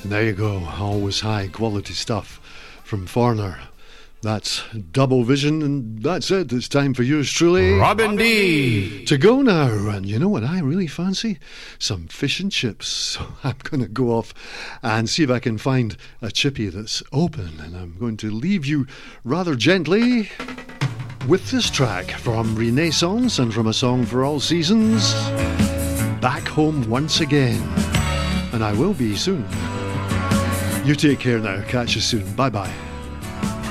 There you go, always high quality stuff from Foreigner. That's Double Vision, and that's it. It's time for yours truly, Robin D, to go now. And you know what I really fancy? Some fish and chips. So I'm going to go off and see if I can find a chippy that's open, and I'm going to leave you rather gently with this track from Renaissance and from A Song for All Seasons, Back Home Once Again. And I will be soon. You take care now. Catch you soon. Bye-bye.